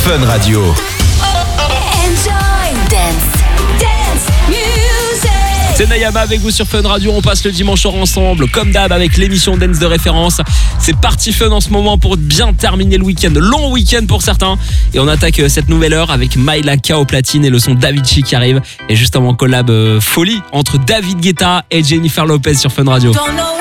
Fun Radio. Enjoy dance music. C'est Nayama avec vous sur Fun Radio. On passe le dimanche soir ensemble, comme d'hab, avec l'émission Dance de référence. C'est parti Fun en ce moment pour bien terminer le week-end. Long week-end pour certains. Et on attaque cette nouvelle heure avec Myla K au platine et le son Davichi qui arrive. Et justement, collab folie entre David Guetta et Jennifer Lopez sur Fun Radio.